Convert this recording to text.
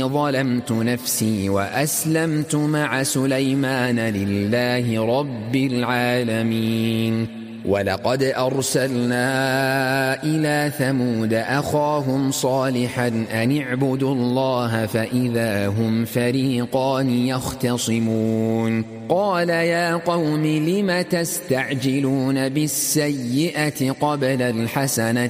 إني ظلمت نفسي وأسلمت مع سليمان لله رب العالمين. ولقد أرسلنا إلى ثمود أخاهم صالحا أن اعبدوا الله فإذا هم فريقان يختصمون. قال يا قوم لم تستعجلون بالسيئة قبل الحسنة